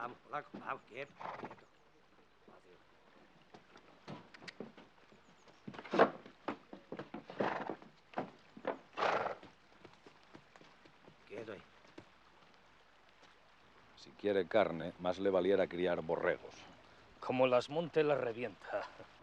Vamos, flaco, vamos, quieto, quieto. Quieto ahí. Si quiere carne, más le valiera criar borregos. Como las monte, las revienta.